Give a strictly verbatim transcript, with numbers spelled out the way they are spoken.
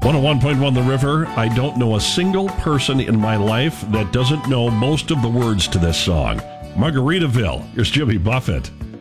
one oh one point one The River. I don't know a single person in my life that doesn't know most of the words to this song. Margaritaville. Here's Jimmy Buffett.